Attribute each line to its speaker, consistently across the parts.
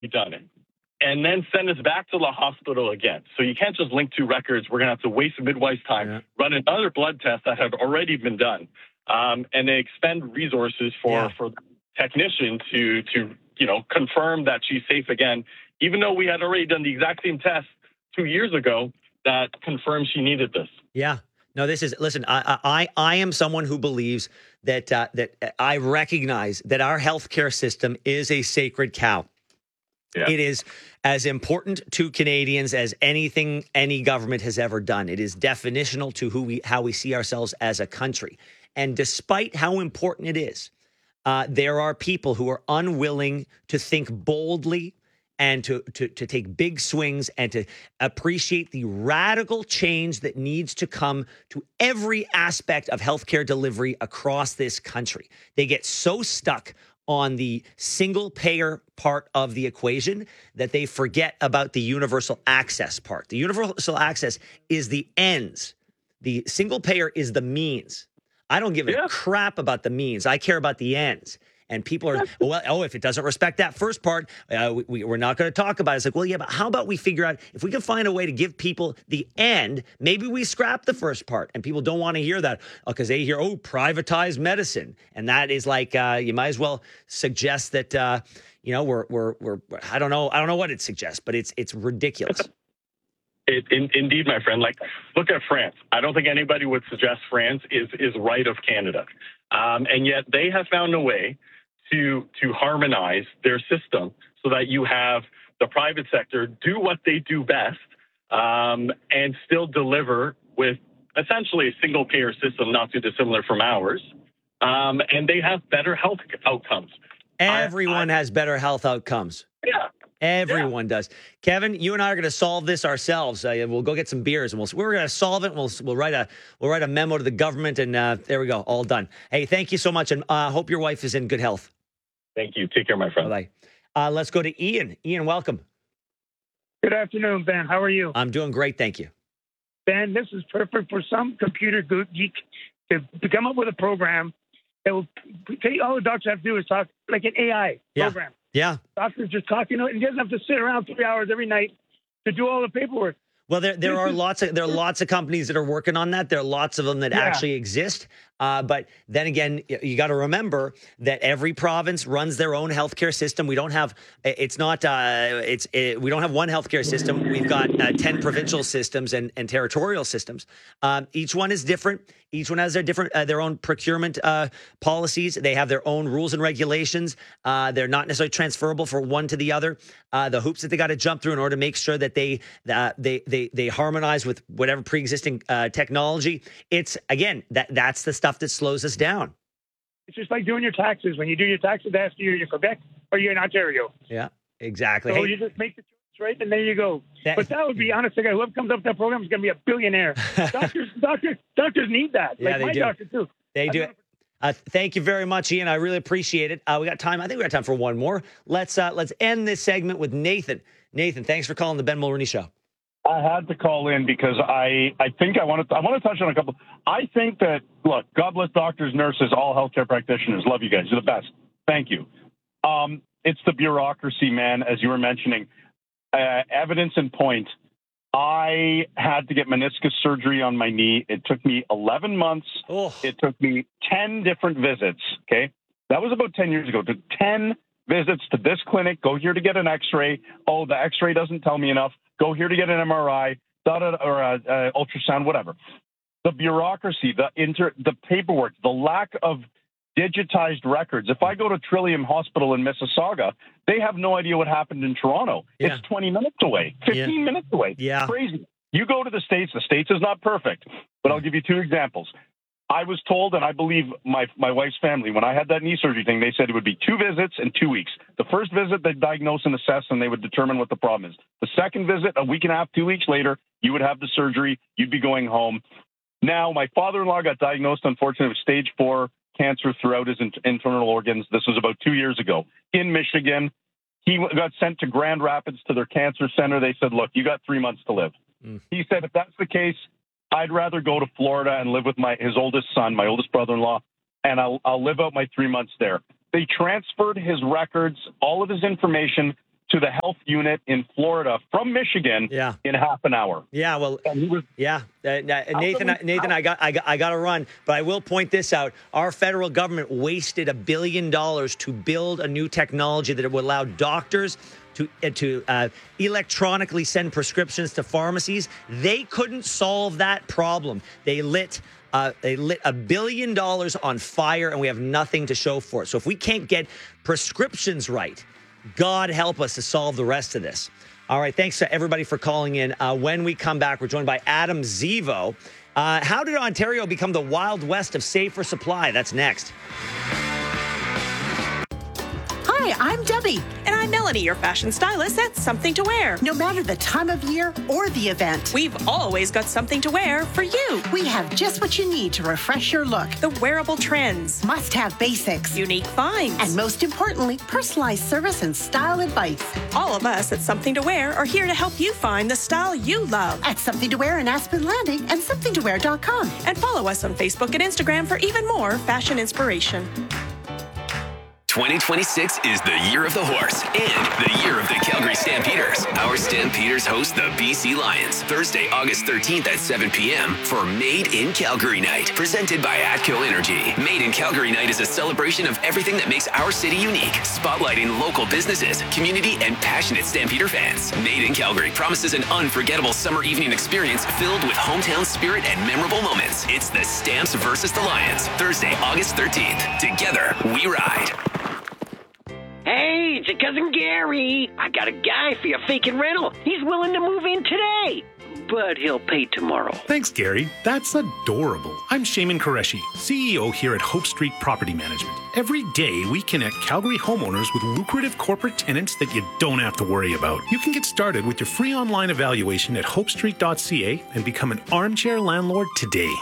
Speaker 1: be done it, and then send us back to the hospital again. So you can't just link two records. We're going to have to waste a midwife's time, run another blood test that had already been done, and they expend resources for the technician to confirm that she's safe again, even though we had already done the exact same test 2 years ago that confirmed she needed this.
Speaker 2: Yeah. No, listen, I am someone who believes that I recognize that our healthcare system is a sacred cow. Yeah. It is as important to Canadians as anything any government has ever done. It is definitional to how we see ourselves as a country. And despite how important it is, there are people who are unwilling to think boldly and to take big swings and to appreciate the radical change that needs to come to every aspect of healthcare delivery across this country. They get so stuck on the single payer part of the equation that they forget about the universal access part. The universal access is the ends. The single payer is the means. I don't give a crap about the means. I care about the ends. And people are, if it doesn't respect that first part, we're not going to talk about it. It's like, well, yeah, but how about we figure out if we can find a way to give people the end, maybe we scrap the first part. And people don't want to hear that because they hear, privatized medicine. And that is like, you might as well suggest that, we're I don't know what it suggests, but it's ridiculous.
Speaker 1: Indeed, my friend. Like, look at France. I don't think anybody would suggest France is right of Canada. And yet they have found a way to harmonize their system so that you have the private sector do what they do best and still deliver with essentially a single payer system, not too dissimilar from ours. And they have better health outcomes.
Speaker 2: Everyone has better health outcomes.
Speaker 1: Yeah.
Speaker 2: Everyone does. Kevin, you and I are going to solve this ourselves. We'll go get some beers and we're going to solve it. We'll write a memo to the government, and there we go, all done. Hey, thank you so much, and hope your wife is in good health.
Speaker 1: Thank you. Take care, my friend.
Speaker 2: Bye. Let's go to Ian. Ian, welcome.
Speaker 3: Good afternoon, Ben. How are you?
Speaker 2: I'm doing great, thank you.
Speaker 3: Ben, this is perfect for some computer geek to come up with a program that will take all the doctors have to do is talk like an AI program.
Speaker 2: Yeah.
Speaker 3: Doctors just talking to it, and he doesn't have to sit around 3 hours every night to do all the paperwork.
Speaker 2: Well, there are lots of companies that are working on that. There are lots of them that actually exist. But then again, you got to remember that every province runs their own healthcare system. We don't have we don't have one healthcare system. We've got 10 provincial systems and territorial systems. Each one is different. Each one has their own procurement policies. They have their own rules and regulations. They're not necessarily transferable from one to the other. The hoops that they got to jump through in order to make sure that they harmonize with whatever pre-existing technology. It's again that's the stuff that slows us down.
Speaker 3: It's just like doing your taxes. When you do your taxes, they ask you, you're in Quebec or you're in Ontario.
Speaker 2: Yeah, exactly.
Speaker 3: So you just make the choice, right? And there you go. But that would be, honest to God, whoever comes up with that program is going to be a billionaire. Doctors need that.
Speaker 2: Yeah,
Speaker 3: like my doctor, too.
Speaker 2: They do. Thank you very much, Ian. I really appreciate it. We got time. I think we got time for one more. Let's end this segment with Nathan. Nathan, thanks for calling the Ben Mulroney Show.
Speaker 4: I had to call in because I think I want to touch on a couple. I think that, look, God bless doctors, nurses, all healthcare practitioners. Love you guys. You're the best. Thank you. It's the bureaucracy, man, as you were mentioning. Evidence in point. I had to get meniscus surgery on my knee. It took me 11 months.
Speaker 2: Oh.
Speaker 4: It took me 10 different visits. Okay. That was about 10 years ago. It took 10 visits to this clinic. Go here to get an x-ray. Oh, the x-ray doesn't tell me enough. Go here to get an MRI, or ultrasound, whatever. The bureaucracy, the paperwork, the lack of digitized records. If I go to Trillium Hospital in Mississauga, they have no idea what happened in Toronto.
Speaker 2: Yeah.
Speaker 4: It's 20 minutes away, 15 minutes away.
Speaker 2: Yeah.
Speaker 4: Crazy. You go to the States is not perfect, but I'll give you two examples. I was told, and I believe my wife's family, when I had that knee surgery thing, they said it would be 2 visits in 2 weeks. The first visit, they'd diagnose and assess, and they would determine what the problem is. The second visit, a week and a half, 2 weeks later, you would have the surgery. You'd be going home. Now, my father-in-law got diagnosed, unfortunately, with stage 4 cancer throughout his internal organs. This was about 2 years ago in Michigan. He got sent to Grand Rapids to their cancer center. They said, look, you got 3 months to live. He said, if that's the case, I'd rather go to Florida and live with his oldest son, my oldest brother-in-law, and I'll live out my 3 months there. They transferred his records, all of his information, to the health unit in Florida from Michigan in half an hour.
Speaker 2: Yeah, well, Nathan, I got to run, but I will point this out. Our federal government wasted $1 billion to build a new technology that would allow doctors to electronically send prescriptions to pharmacies. They couldn't solve that problem. They lit $1 billion on fire, and we have nothing to show for it. So if we can't get prescriptions right, God help us to solve the rest of this. All right, thanks to everybody for calling in. When we come back, we're joined by Adam Zivo. How did Ontario become the Wild West of safer supply? That's next.
Speaker 5: Hi, I'm Debbie.
Speaker 6: And I'm Melanie, your fashion stylist at Something to Wear.
Speaker 5: No matter the time of year or the event,
Speaker 6: we've always got something to wear for you.
Speaker 5: We have just what you need to refresh your look.
Speaker 6: The wearable trends.
Speaker 5: Must-have basics.
Speaker 6: Unique finds.
Speaker 5: And most importantly, personalized service and style advice.
Speaker 6: All of us at Something to Wear are here to help you find the style you love.
Speaker 5: At Something to Wear in Aspen Landing and somethingtowear.com.
Speaker 6: And follow us on Facebook and Instagram for even more fashion inspiration.
Speaker 7: 2026 is the year of the horse and the year of the Calgary Stampeders. Our Stampeders host the BC Lions Thursday, August 13th at 7 p.m. for Made in Calgary Night, presented by ATCO Energy. Made in Calgary Night is a celebration of everything that makes our city unique, spotlighting local businesses, community, and passionate Stampeder fans. Made in Calgary promises an unforgettable summer evening experience filled with hometown spirit and memorable moments. It's the Stamps versus the Lions, Thursday, August 13th. Together, we ride.
Speaker 8: Hey, it's your cousin Gary. I got a guy for your vacant rental. He's willing to move in today, but he'll pay tomorrow.
Speaker 9: Thanks, Gary. That's adorable. I'm Shaman Qureshi, CEO here at Hope Street Property Management. Every day, we connect Calgary homeowners with lucrative corporate tenants that you don't have to worry about. You can get started with your free online evaluation at hopestreet.ca and become an armchair landlord today.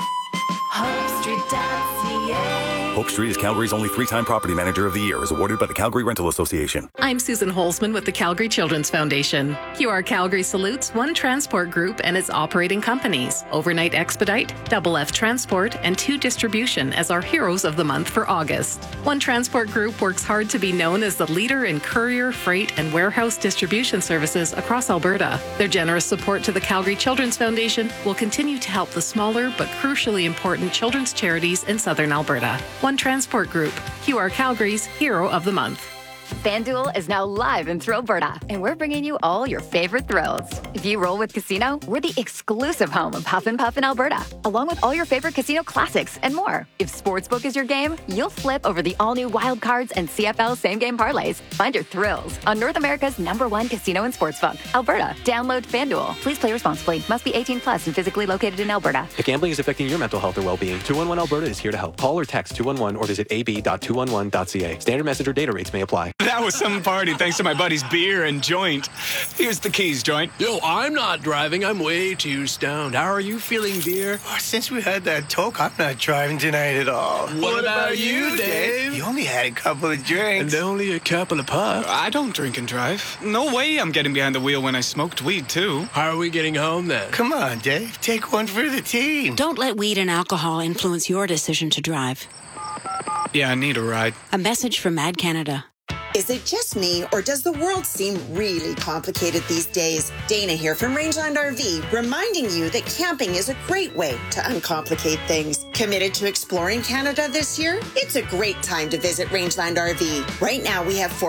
Speaker 10: HopeStreet.ca. Hope Street is Calgary's only 3-time Property Manager of the Year, as awarded by the Calgary Rental Association.
Speaker 11: I'm Susan Holzman with the Calgary Children's Foundation. QR Calgary salutes One Transport Group and its operating companies, Overnight Expedite, Double F Transport, and 2 Distribution as our heroes of the month for August. One Transport Group works hard to be known as the leader in courier, freight, and warehouse distribution services across Alberta. Their generous support to the Calgary Children's Foundation will continue to help the smaller but crucially important children's charities in southern Alberta. One Transport Group, QR Calgary's Hero of the Month.
Speaker 12: FanDuel is now live in Thrillberta, and we're bringing you all your favorite thrills. If you roll with Casino, we're the exclusive home of Huff and Puff in Alberta, along with all your favorite casino classics and more. If Sportsbook is your game, you'll flip over the all-new Wild Cards and CFL same-game parlays. Find your thrills on North America's #1 casino and sportsbook, Alberta. Download FanDuel. Please play responsibly. Must be 18 plus and physically located in Alberta.
Speaker 13: If gambling is affecting your mental health or well-being, 211 Alberta is here to help. Call or text 211 or visit ab.211.ca. Standard message or data rates may apply.
Speaker 14: That was some party thanks to my buddy's beer and joint. Here's the keys, joint.
Speaker 15: Yo, I'm not driving. I'm way too stoned. How are you feeling, beer?
Speaker 16: Oh, since we had that talk, I'm not driving tonight at all.
Speaker 15: What about you, Dave?
Speaker 16: You only had a couple of drinks.
Speaker 15: And only a couple of puffs.
Speaker 14: I don't drink and drive. No way I'm getting behind the wheel when I smoked weed, too.
Speaker 15: How are we getting home, then?
Speaker 16: Come on, Dave. Take one for the team.
Speaker 17: Don't let weed and alcohol influence your decision to drive.
Speaker 14: Yeah, I need a ride.
Speaker 17: A message from Mad Canada.
Speaker 18: Is it just me, or does the world seem really complicated these days? Dana here from Rangeland RV, reminding you that camping is a great way to uncomplicate things. Committed to exploring Canada this year? It's a great time to visit Rangeland RV. Right now, we have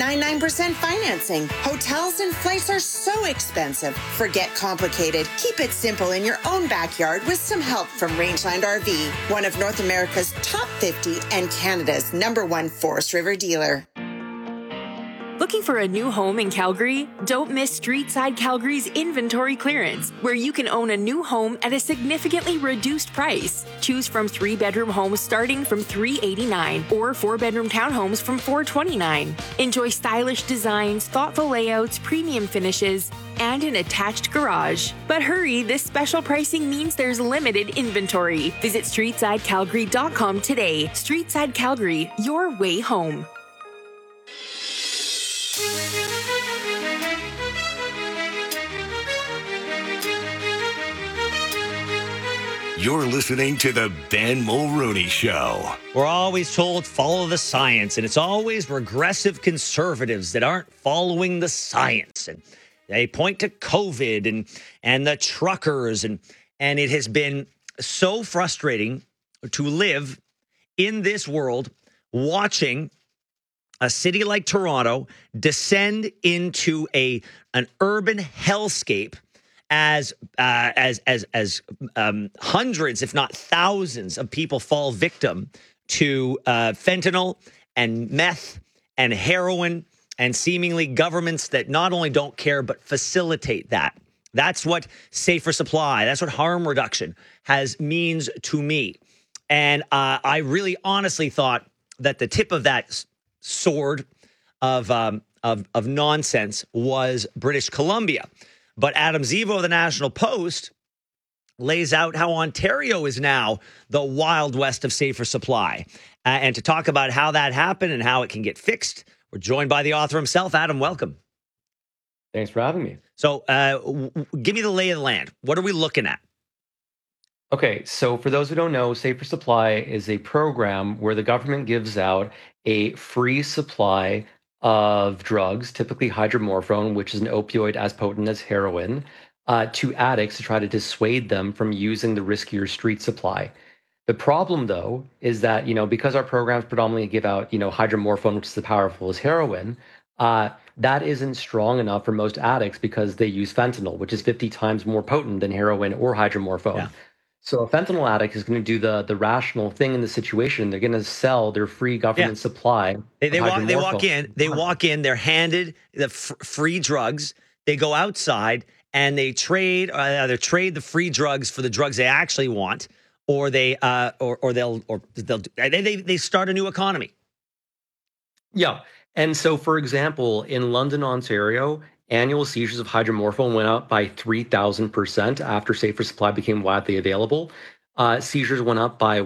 Speaker 18: 4.99% financing. Hotels and flights are so expensive. Forget complicated. Keep it simple in your own backyard with some help from Rangeland RV, one of North America's top 50 and Canada's #1 Forest River dealer.
Speaker 19: Looking for a new home in Calgary? Don't miss Streetside Calgary's inventory clearance, where you can own a new home at a significantly reduced price. Choose from 3-bedroom homes starting from $389 or 4-bedroom townhomes from $429. Enjoy stylish designs, thoughtful layouts, premium finishes, and an attached garage. But hurry, this special pricing means there's limited inventory. Visit StreetsideCalgary.com today. Streetside Calgary, your way home.
Speaker 20: You're listening to the Ben Mulrooney Show.
Speaker 2: We're always told follow the science, and it's always regressive conservatives that aren't following the science. And they point to COVID and the truckers, and it has been so frustrating to live in this world watching a city like Toronto descend into an urban hellscape as hundreds, if not thousands, of people fall victim to fentanyl and meth and heroin, and seemingly governments that not only don't care but facilitate that. That's what safer supply, that's what harm reduction means to me. And I really honestly thought that the tip of that sword of nonsense was British Columbia. But Adam Zivo of the National Post lays out how Ontario is now the Wild West of safer supply. And to talk about how that happened and how it can get fixed, we're joined by the author himself. Adam, welcome.
Speaker 21: Thanks for having me.
Speaker 2: So give me the lay of the land. What are we looking at?
Speaker 21: Okay, so for those who don't know, Safer Supply is a program where the government gives out a free supply of drugs, typically hydromorphone, which is an opioid as potent as heroin, to addicts to try to dissuade them from using the riskier street supply. The problem, though, is that, because our programs predominantly give out, hydromorphone, which is as powerful as heroin, that isn't strong enough for most addicts because they use fentanyl, which is 50 times more potent than heroin or hydromorphone. Yeah. So a fentanyl addict is going to do the rational thing in the situation. They're going to sell their free government supply.
Speaker 2: They walk in. They're handed the free drugs. They go outside and they trade the free drugs for the drugs they actually want, or they start a new economy.
Speaker 21: Yeah, and so for example, in London, Ontario, annual seizures of hydromorphone went up by 3,000% after safer supply became widely available. Seizures went up by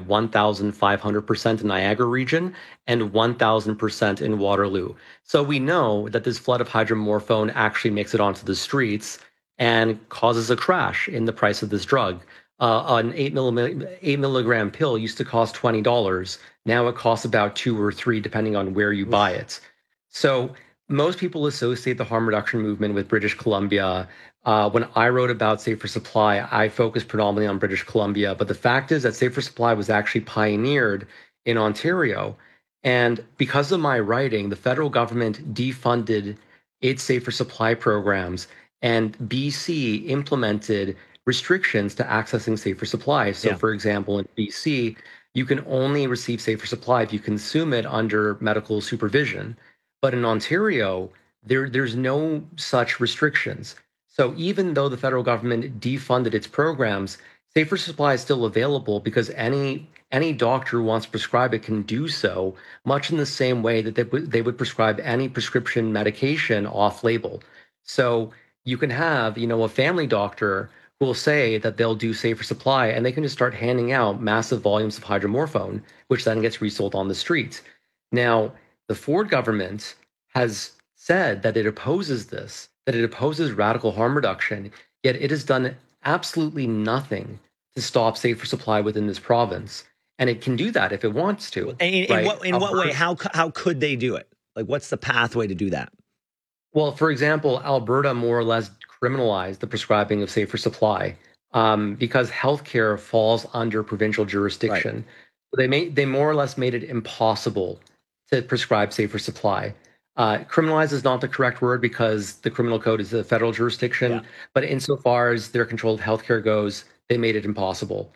Speaker 21: 1,500% in Niagara region and 1,000% in Waterloo. So we know that this flood of hydromorphone actually makes it onto the streets and causes a crash in the price of this drug. An 8 milligram pill used to cost $20. Now it costs about $2 or $3, depending on where you buy it. So most people associate the harm reduction movement with British Columbia. When I wrote about Safer Supply, I focused predominantly on British Columbia. But the fact is that Safer Supply was actually pioneered in Ontario. And because of my writing, the federal government defunded its Safer Supply programs, and BC implemented restrictions to accessing Safer Supply. So, for example, in BC, you can only receive Safer Supply if you consume it under medical supervision. But in Ontario, there's no such restrictions. So even though the federal government defunded its programs, Safer Supply is still available because any doctor who wants to prescribe it can do so, much in the same way that they would prescribe any prescription medication off-label. So you can have, a family doctor who will say that they'll do Safer Supply, and they can just start handing out massive volumes of hydromorphone, which then gets resold on the street. Now, the Ford government has said that it opposes this, that it opposes radical harm reduction, yet it has done absolutely nothing to stop Safer Supply within this province. And it can do that if it wants to.
Speaker 2: In what way? How could they do it? Like, what's the pathway to do that?
Speaker 21: Well, for example, Alberta more or less criminalized the prescribing of Safer Supply because healthcare falls under provincial jurisdiction. Right. They more or less made it impossible to prescribe Safer Supply. Criminalize is not the correct word because the criminal code is a federal jurisdiction, but insofar as their control of healthcare goes, they made it impossible.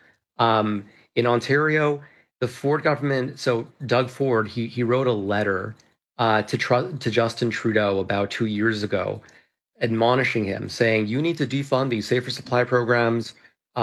Speaker 21: In Ontario, the Ford government, so Doug Ford, he wrote a letter to Justin Trudeau about 2 years ago, admonishing him, saying, you need to defund these Safer Supply programs.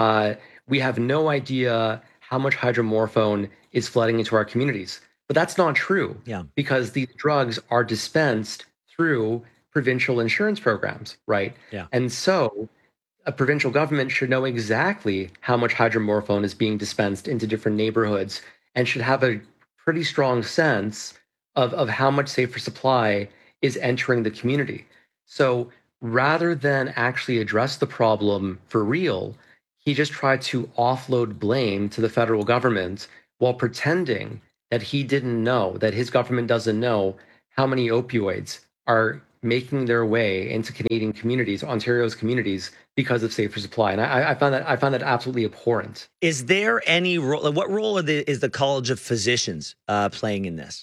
Speaker 21: We have no idea how much hydromorphone is flooding into our communities. But that's not true because these drugs are dispensed through provincial insurance programs, right? Yeah. And so a provincial government should know exactly how much hydromorphone is being dispensed into different neighborhoods and should have a pretty strong sense of how much Safer Supply is entering the community. So rather than actually address the problem for real, he just tried to offload blame to the federal government while pretending that he didn't know, that his government doesn't know how many opioids are making their way into Canadian communities, Ontario's communities, because of safer supply. And I found that absolutely abhorrent.
Speaker 2: Is there any role? What role is the College of Physicians playing in this?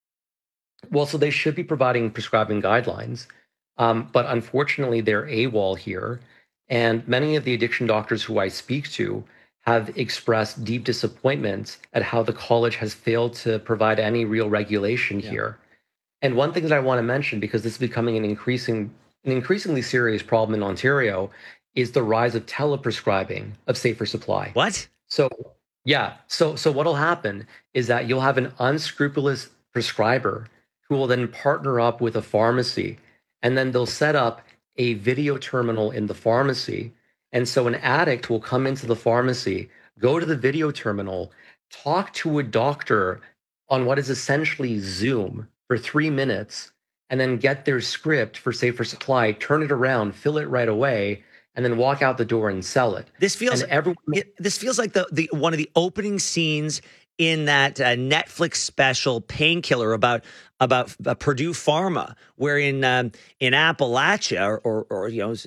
Speaker 21: Well, so they should be providing prescribing guidelines, but unfortunately, they're AWOL here. And many of the addiction doctors who I speak to have expressed deep disappointment at how the college has failed to provide any real regulation here. And one thing that I want to mention, because this is becoming an increasingly serious problem in Ontario, is the rise of teleprescribing of safer supply.
Speaker 2: What?
Speaker 21: So, yeah. So what'll happen is that you'll have an unscrupulous prescriber who will then partner up with a pharmacy, and then they'll set up a video terminal in the pharmacy. And so an addict will come into the pharmacy, go to the video terminal, talk to a doctor on what is essentially Zoom for 3 minutes, and then get their script for safer supply, turn it around, fill it right away, and then walk out the door and sell it.
Speaker 2: This feels like the one of the opening scenes in that Netflix special Painkiller about Purdue Pharma, where in Appalachia or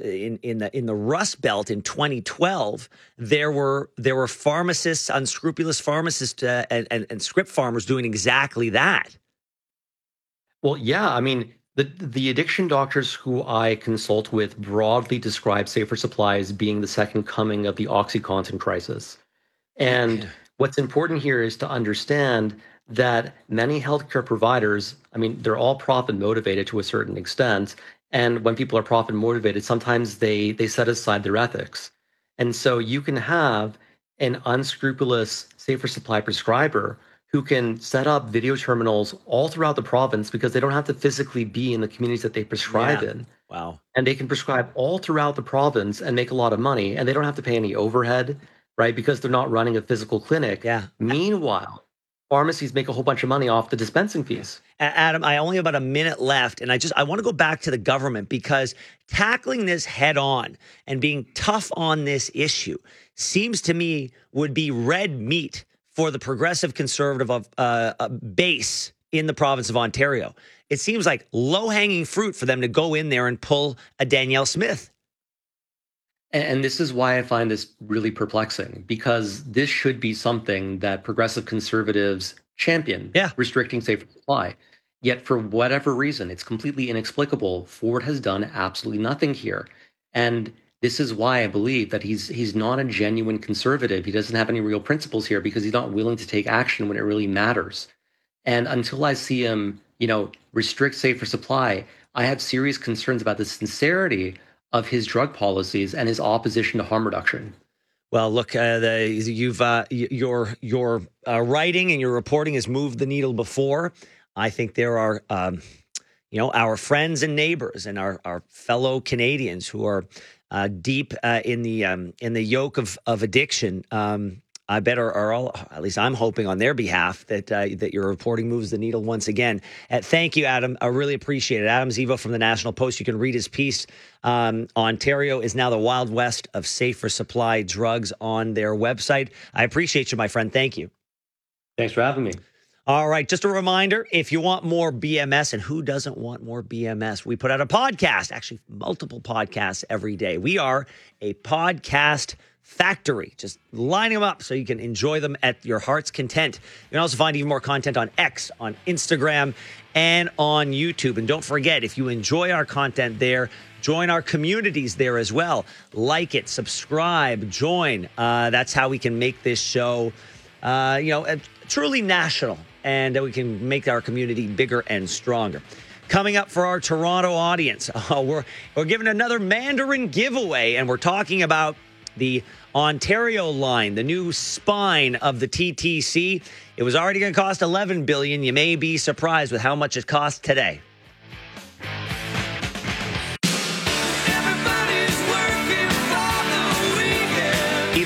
Speaker 2: in the Rust Belt in 2012, there were pharmacists, unscrupulous pharmacists, and script farmers doing exactly that.
Speaker 21: Well, yeah, I mean, the addiction doctors who I consult with broadly describe safer supply as being the second coming of the OxyContin crisis. And what's important here is to understand that many healthcare providers, I mean, they're all profit motivated to a certain extent. And when people are profit motivated, sometimes they set aside their ethics. And so you can have an unscrupulous safer supply prescriber who can set up video terminals all throughout the province because they don't have to physically be in the communities that they prescribe in.
Speaker 2: Wow.
Speaker 21: And they can prescribe all throughout the province and make a lot of money, and they don't have to pay any overhead, right? Because they're not running a physical clinic.
Speaker 2: Yeah.
Speaker 21: Meanwhile, pharmacies make a whole bunch of money off the dispensing fees.
Speaker 2: Adam, I only have about a minute left, and I want to go back to the government, because tackling this head on and being tough on this issue seems to me would be red meat for the progressive conservative base in the province of Ontario. It seems like low-hanging fruit for them to go in there and pull a Danielle Smith.
Speaker 21: And this is why I find this really perplexing, because this should be something that progressive conservatives champion, restricting safer supply. Yet for whatever reason, it's completely inexplicable. Ford has done absolutely nothing here. And this is why I believe that he's not a genuine conservative. He doesn't have any real principles here because he's not willing to take action when it really matters. And until I see him, restrict safer supply, I have serious concerns about the sincerity of his drug policies and his opposition to harm reduction.
Speaker 2: Well, look, your writing and your reporting has moved the needle before. I think there are, our friends and neighbors and our fellow Canadians who are deep in the yoke of addiction. I bet are all, at least I'm hoping on their behalf, that your reporting moves the needle once again. Thank you, Adam. I really appreciate it. Adam Zivo from the National Post. You can read his piece. Ontario is now the Wild West of safer supply drugs on their website. I appreciate you, my friend. Thank you.
Speaker 21: Thanks for having me.
Speaker 2: All right. Just a reminder, if you want more BMS, and who doesn't want more BMS? We put out a podcast, actually multiple podcasts every day. We are a podcast factory, just lining them up so you can enjoy them at your heart's content. You can also find even more content on X, on Instagram, and on YouTube. And don't forget, if you enjoy our content there, join our communities there as well. Like it, subscribe, join. That's how we can make this show, truly national, and we can make our community bigger and stronger. Coming up for our Toronto audience, we're giving another Mandarin giveaway, and we're talking about the Ontario line, the new spine of the TTC. It was already going to cost $11 billion. You may be surprised with how much it costs today.
Speaker 7: It's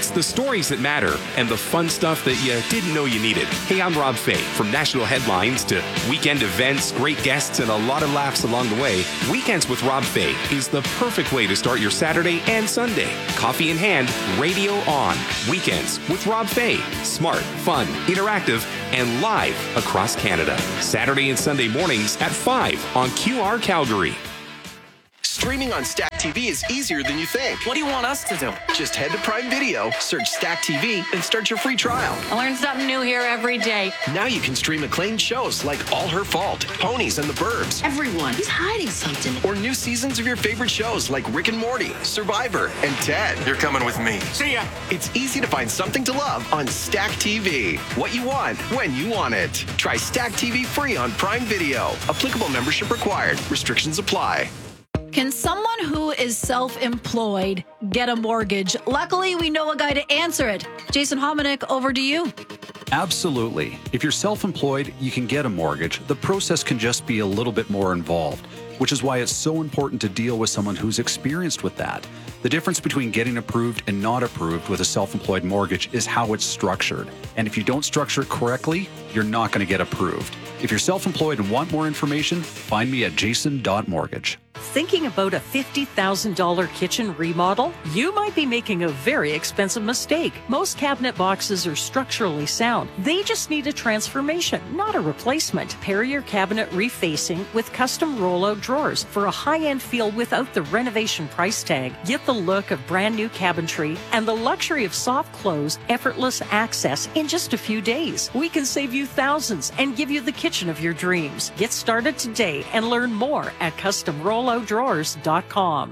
Speaker 1: It's the stories that matter and the fun stuff that you didn't know you needed. Hey, I'm Rob Fay. From national headlines to weekend events, great guests, and a lot of laughs along the way, Weekends with Rob Fay is the perfect way to start your Saturday and Sunday. Coffee in hand, radio on. Weekends with Rob Fay. Smart, fun, interactive, and live across Canada. Saturday and Sunday mornings at 5 on QR Calgary.
Speaker 22: Streaming on Stack TV is easier than you think.
Speaker 23: What do you want us to do?
Speaker 22: Just head to Prime Video, search Stack TV, and start your free trial.
Speaker 24: I learn something new here every day.
Speaker 22: Now you can stream acclaimed shows like All Her Fault, Ponies, and The Burbs.
Speaker 24: Everyone is hiding something.
Speaker 22: Or new seasons of your favorite shows like Rick and Morty, Survivor, and Ted.
Speaker 23: You're coming with me.
Speaker 22: See ya. It's easy to find something to love on Stack TV. What you want, when you want it. Try Stack TV free on Prime Video. Applicable membership required. Restrictions apply.
Speaker 25: Can someone who is self-employed get a mortgage? Luckily, we know a guy to answer it. Jason Hominick, over to you.
Speaker 26: Absolutely. If you're self-employed, you can get a mortgage. The process can just be a little bit more involved, which is why it's so important to deal with someone who's experienced with that. The difference between getting approved and not approved with a self-employed mortgage is how it's structured. And if you don't structure it correctly, you're not going to get approved. If you're self-employed and want more information, find me at jason.mortgage.
Speaker 27: Thinking about a $50,000 kitchen remodel? You might be making a very expensive mistake. Most cabinet boxes are structurally sound. They just need a transformation, not a replacement. Pair your cabinet refacing with custom rollout drawers for a high-end feel without the renovation price tag. Get the look of brand new cabinetry and the luxury of soft close, effortless access in just a few days. We can save you thousands and give you the kitchen of your dreams. Get started today and learn more at customrolloutdrawers.com.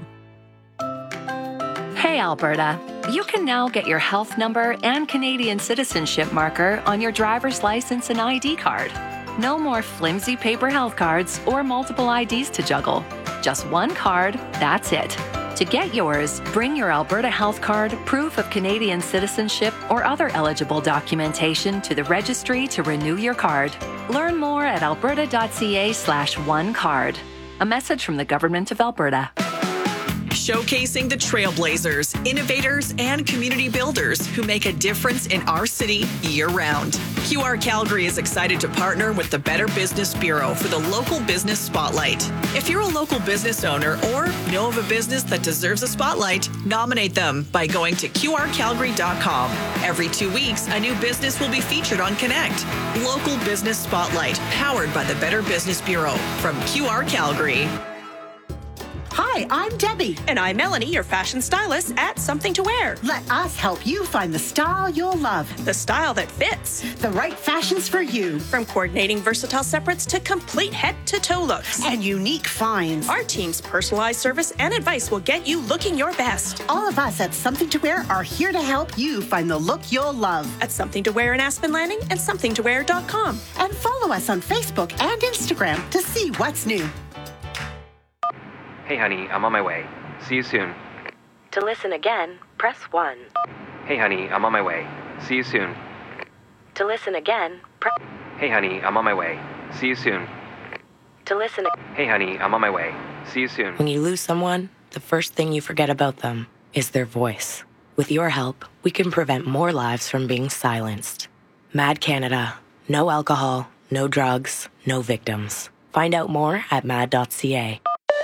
Speaker 28: Hey, Alberta. You can now get your health number and Canadian citizenship marker on your driver's license and ID card. No more flimsy paper health cards or multiple IDs to juggle. Just one card, that's it. To get yours, bring your Alberta Health Card, proof of Canadian citizenship, or other eligible documentation to the registry to renew your card. Learn more at alberta.ca/onecard. A message from the Government of Alberta.
Speaker 6: Showcasing the trailblazers, innovators, and community builders who make a difference in our city year-round. QR Calgary is excited to partner with the Better Business Bureau for the Local Business Spotlight. If you're a local business owner or know of a business that deserves a spotlight, nominate them by going to qrcalgary.com. Every 2 weeks, a new business will be featured on Connect. Local Business Spotlight, powered by the Better Business Bureau from QR Calgary.
Speaker 5: Hi, I'm Debbie.
Speaker 6: And I'm Melanie, your fashion stylist at Something to Wear.
Speaker 5: Let us help you find the style you'll love.
Speaker 6: The style that fits.
Speaker 5: The right fashions for you.
Speaker 6: From coordinating versatile separates to complete head-to-toe looks.
Speaker 5: And unique finds.
Speaker 6: Our team's personalized service and advice will get you looking your best.
Speaker 5: All of us at Something to Wear are here to help you find the look you'll love.
Speaker 6: At Something to Wear in Aspen Landing and somethingtowear.com.
Speaker 5: And follow us on Facebook and Instagram to see what's new.
Speaker 29: Hey, honey, I'm on my way. See you soon.
Speaker 12: To listen again, press 1.
Speaker 29: Hey, honey, I'm on my way. See you soon.
Speaker 12: To listen again, press...
Speaker 29: Hey, honey, I'm on my way. See you soon.
Speaker 12: To listen...
Speaker 29: Hey, honey, I'm on my way. See you soon.
Speaker 30: When you lose someone, the first thing you forget about them is their voice. With your help, we can prevent more lives from being silenced. MAD Canada. No alcohol, no drugs, no victims. Find out more at mad.ca.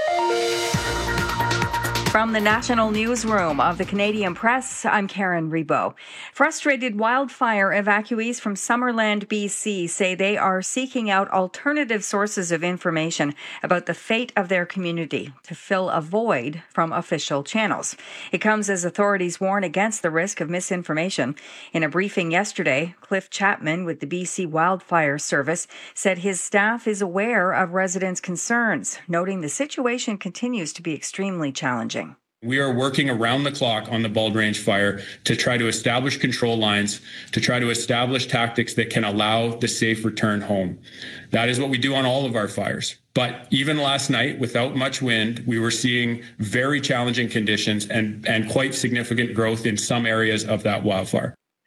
Speaker 31: From the National Newsroom of the Canadian Press, I'm Karen Rebo. Frustrated wildfire evacuees from Summerland, BC say they are seeking out alternative sources of information about the fate of their community to fill a void from official channels. It comes as authorities warn against the risk of misinformation. In a briefing yesterday, Cliff Chapman with the BC Wildfire Service said his staff is aware of residents' concerns, noting the situation continues to be extremely challenging.
Speaker 32: We are working around the clock on the Bald Range fire to try to establish control lines, to try to establish tactics that can allow the safe return home. That is what we do on all of our fires. But even last night, without much wind, we were seeing very challenging conditions and quite significant growth in some areas of that wildfire.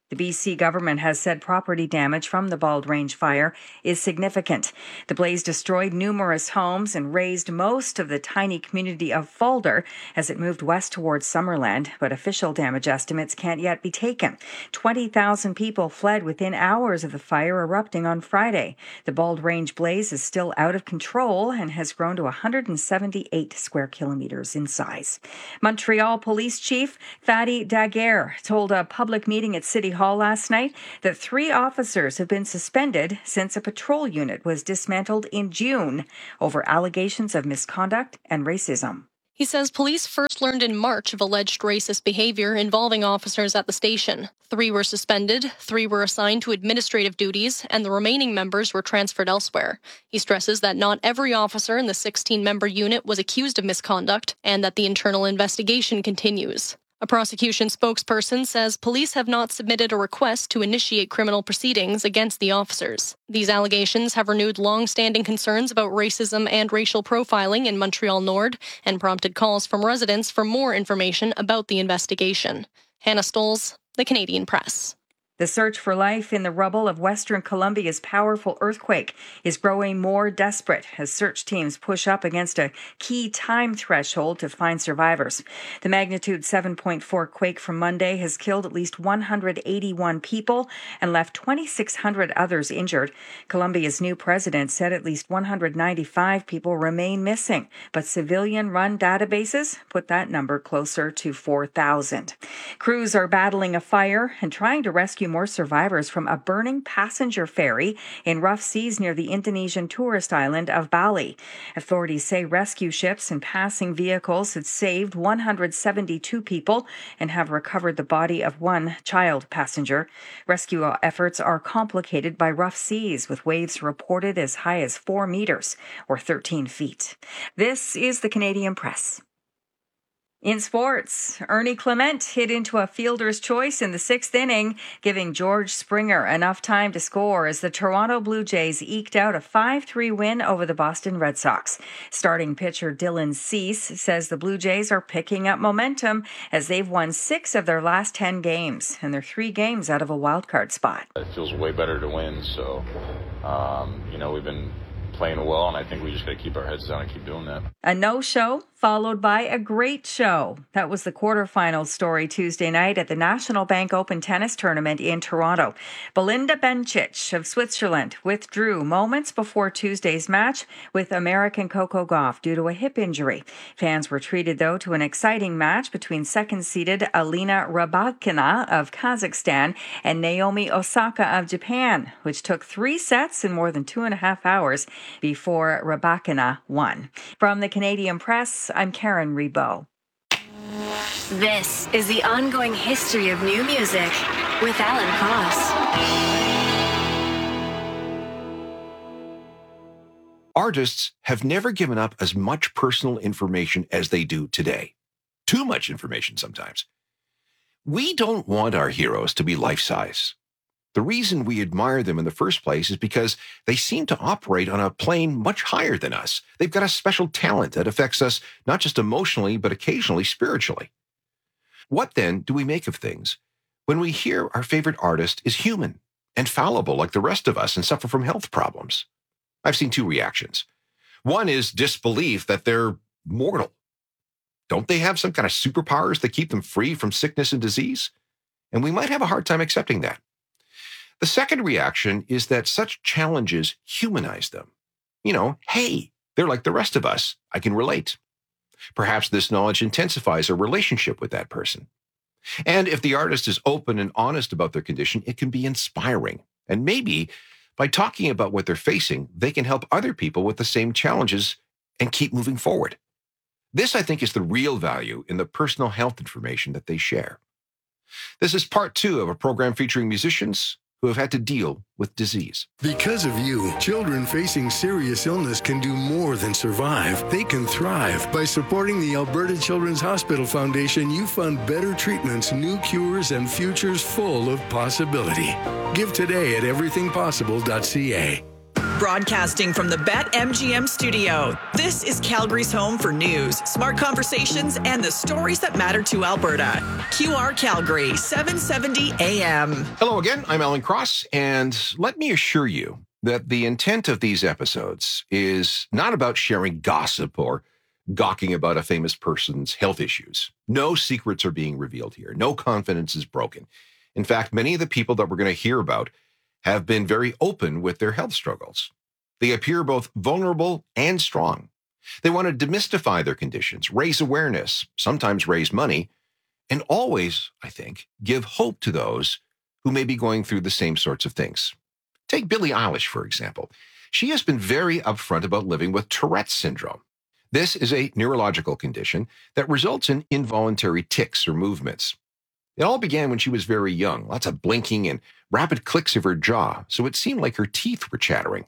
Speaker 31: The BC government has said property damage from the Bald Range fire is significant. The blaze destroyed numerous homes and razed most of the tiny community of Falder as it moved west towards Summerland, but official damage estimates can't yet be taken. 20,000 people fled within hours of the fire erupting on Friday. The Bald Range blaze is still out of control and has grown to 178 square kilometers in size. Montreal Police Chief Fadi Daguerre told a public meeting at City Hall last night that 3 officers have been suspended since a patrol unit was dismantled in June over allegations of misconduct and racism.
Speaker 3: He says police first learned in March of alleged racist behavior involving officers at the station. 3 were suspended, 3 were assigned to administrative duties, and the remaining members were transferred elsewhere. He stresses that not every officer in the 16-member unit was accused of misconduct and that the internal investigation continues. A prosecution spokesperson says police have not submitted a request to initiate criminal proceedings against the officers. These allegations have renewed long-standing concerns about racism and racial profiling in Montreal Nord and prompted calls from residents for more information about the investigation. Hannah Stolz, The Canadian Press.
Speaker 31: The search for life in the rubble of Western Colombia's powerful earthquake is growing more desperate as search teams push up against a key time threshold to find survivors. The magnitude 7.4 quake from Monday has killed at least 181 people and left 2,600 others injured. Colombia's new president said at least 195 people remain missing, but civilian-run databases put that number closer to 4,000. Crews are battling a fire and trying to rescue more survivors from a burning passenger ferry in rough seas near the Indonesian tourist island of Bali. Authorities say rescue ships and passing vehicles had saved 172 people and have recovered the body of 1 child passenger. Rescue efforts are complicated by rough seas, with waves reported as high as 4 meters or 13 feet. This is the Canadian Press. In sports, Ernie Clement hit into a fielder's choice in the 6th inning, giving George Springer enough time to score as the Toronto Blue Jays eked out a 5-3 win over the Boston Red Sox. Starting pitcher Dylan Cease says the Blue Jays are picking up momentum as they've won 6 of their last 10 games, and they're 3 games out of a wildcard spot.
Speaker 4: It feels way better to win, so, we've been playing well, and I think we just got to keep our heads down and keep doing that.
Speaker 31: A no-show followed by a great show. That was the quarterfinals story Tuesday night at the National Bank Open Tennis Tournament in Toronto. Belinda Bencic of Switzerland withdrew moments before Tuesday's match with American Coco Gauff due to a hip injury. Fans were treated, though, to an exciting match between second-seeded Alina Rybakina of Kazakhstan and Naomi Osaka of Japan, which took 3 sets in more than 2.5 hours before Rybakina won. From the Canadian Press, I'm Karen Rebo.
Speaker 28: This is the ongoing history of new music with Alan Cross.
Speaker 8: Artists have never given up as much personal information as they do today. Too much information sometimes. We don't want our heroes to be life-size. The reason we admire them in the first place is because they seem to operate on a plane much higher than us. They've got a special talent that affects us not just emotionally, but occasionally spiritually. What then do we make of things when we hear our favorite artist is human and fallible like the rest of us and suffer from health problems? I've seen 2 reactions. One is disbelief that they're mortal. Don't they have some kind of superpowers that keep them free from sickness and disease? And we might have a hard time accepting that. The second reaction is that such challenges humanize them. Hey, they're like the rest of us. I can relate. Perhaps this knowledge intensifies our relationship with that person. And if the artist is open and honest about their condition, it can be inspiring. And maybe by talking about what they're facing, they can help other people with the same challenges and keep moving forward. This, I think, is the real value in the personal health information that they share. This is part 2 of a program featuring musicians who have had to deal with disease.
Speaker 9: Because of you, children facing serious illness can do more than survive. They can thrive. By supporting the Alberta Children's Hospital Foundation, you fund better treatments, new cures, and futures full of possibility. Give today at everythingpossible.ca.
Speaker 6: Broadcasting from the BetMGM studio, this is Calgary's home for news, smart conversations, and the stories that matter to Alberta. QR Calgary, 770 AM.
Speaker 8: Hello again, I'm Alan Cross, and let me assure you that the intent of these episodes is not about sharing gossip or gawking about a famous person's health issues. No secrets are being revealed here. No confidence is broken. In fact, many of the people that we're going to hear about have been very open with their health struggles. They appear both vulnerable and strong. They want to demystify their conditions, raise awareness, sometimes raise money, and always, I think, give hope to those who may be going through the same sorts of things. Take Billie Eilish, for example. She has been very upfront about living with Tourette's syndrome. This is a neurological condition that results in involuntary tics or movements. It all began when she was very young, lots of blinking and rapid clicks of her jaw, so it seemed like her teeth were chattering.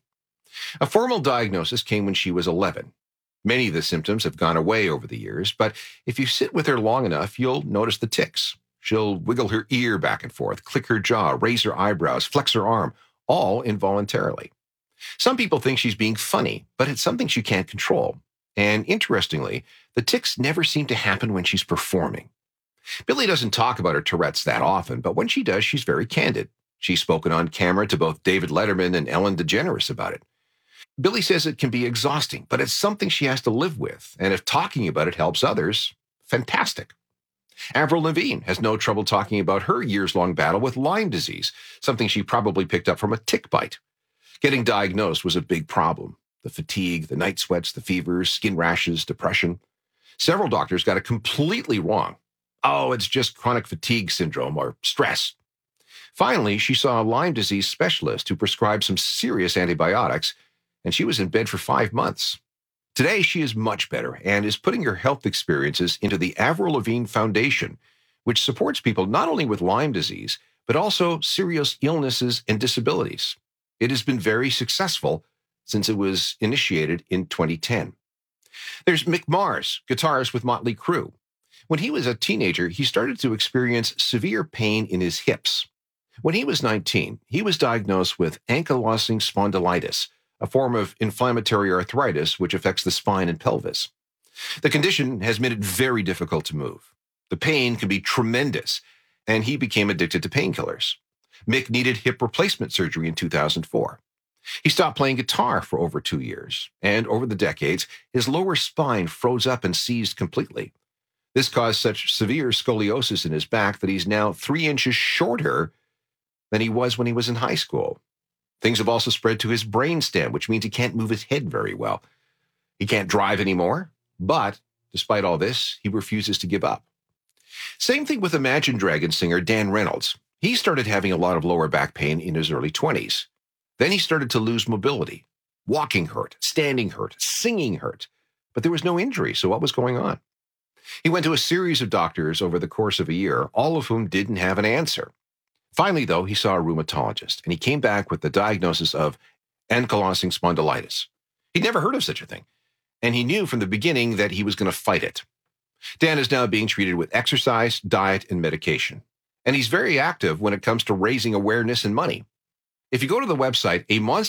Speaker 8: A formal diagnosis came when she was 11. Many of the symptoms have gone away over the years, but if you sit with her long enough, you'll notice the tics. She'll wiggle her ear back and forth, click her jaw, raise her eyebrows, flex her arm, all involuntarily. Some people think she's being funny, but it's something she can't control. And interestingly, the tics never seem to happen when she's performing. Billie doesn't talk about her Tourette's that often, but when she does, she's very candid. She's spoken on camera to both David Letterman and Ellen DeGeneres about it. Billie says it can be exhausting, but it's something she has to live with. And if talking about it helps others, fantastic. Avril Lavigne has no trouble talking about her years-long battle with Lyme disease, something she probably picked up from a tick bite. Getting diagnosed was a big problem. The fatigue, the night sweats, the fevers, skin rashes, depression. Several doctors got it completely wrong. Oh, it's just chronic fatigue syndrome or stress. Finally, she saw a Lyme disease specialist who prescribed some serious antibiotics, and she was in bed for 5 months. Today, she is much better and is putting her health experiences into the Avril Lavigne Foundation, which supports people not only with Lyme disease, but also serious illnesses and disabilities. It has been very successful since it was initiated in 2010. There's Mick Mars, guitarist with Motley Crue. When he was a teenager, he started to experience severe pain in his hips. When he was 19, he was diagnosed with ankylosing spondylitis, a form of inflammatory arthritis which affects the spine and pelvis. The condition has made it very difficult to move. The pain can be tremendous, and he became addicted to painkillers. Mick needed hip replacement surgery in 2004. He stopped playing guitar for over 2 years, and over the decades, his lower spine froze up and seized completely. This caused such severe scoliosis in his back that he's now 3 inches shorter than he was when he was in high school. Things have also spread to his brainstem, which means he can't move his head very well. He can't drive anymore, but despite all this, he refuses to give up. Same thing with Imagine Dragons singer Dan Reynolds. He started having a lot of lower back pain in his early 20s. Then he started to lose mobility. Walking hurt, standing hurt, singing hurt. But there was no injury, so what was going on? He went to a series of doctors over the course of a year, all of whom didn't have an answer. Finally, though, he saw a rheumatologist, and he came back with the diagnosis of ankylosing spondylitis. He'd never heard of such a thing, and he knew from the beginning that he was going to fight it. Dan is now being treated with exercise, diet, and medication. And he's very active when it comes to raising awareness and money. If you go to the website,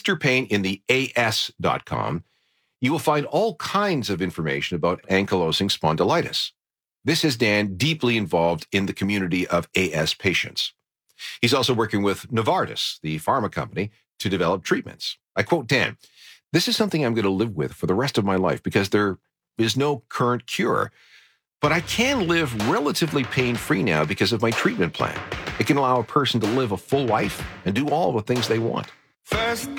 Speaker 8: amonsterpainintheas.com, you will find all kinds of information about ankylosing spondylitis. This has Dan deeply involved in the community of AS patients. He's also working with Novartis, the pharma company, to develop treatments. I quote Dan, "This is something I'm going to live with for the rest of my life because there is no current cure. But I can live relatively pain-free now because of my treatment plan. It can allow a person to live a full life and do all the things they want."
Speaker 10: First